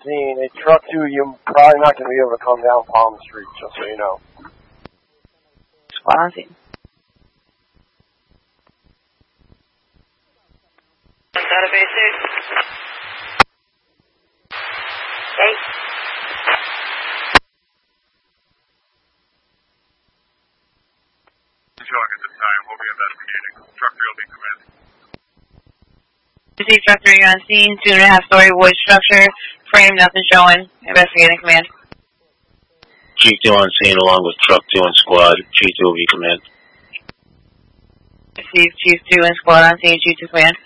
scene. A truck 2, you're probably not going to be able to come down Palm Street, just so you know. Squad on scene. Database 6. Okay. At this time, we'll be investigating. Truck 3 will be commenced. Receive truck 3 on scene, 2.5-story wood structure, frame, nothing showing. Investigating command. G2 on scene along with truck 2 and squad. G2 will be command. Receive Chief 2 and squad on scene, G2 command.